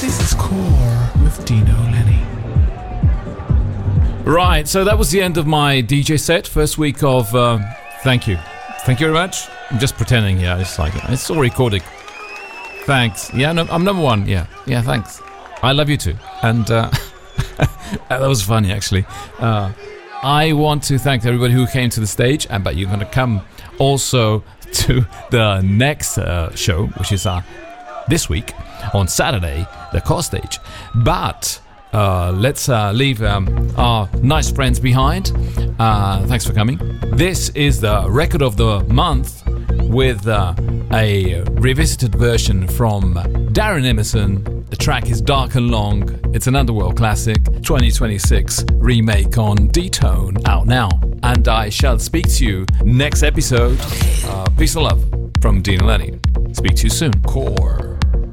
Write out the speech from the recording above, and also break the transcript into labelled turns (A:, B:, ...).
A: This is Core with Dino Lenny. Right, so that was the end of my DJ set. First week of... thank you. Thank you very much. I'm just pretending, yeah, it's all recorded. Thanks. Yeah, no, I'm number one. Yeah, thanks. I love you too. And that was funny, actually. I want to thank everybody who came to the stage, but you're going to come also to the next show, which is this week on Saturday, the Core stage. But let's leave our nice friends behind. Thanks for coming. This is the record of the month with a revisited version from Darren Emerson. The track is Dark and Long. It's an Underworld classic, 2026 remake on D-Tone, out now. And I shall speak to you next episode. Peace and love from Dino Lenny. Speak to you soon. Core.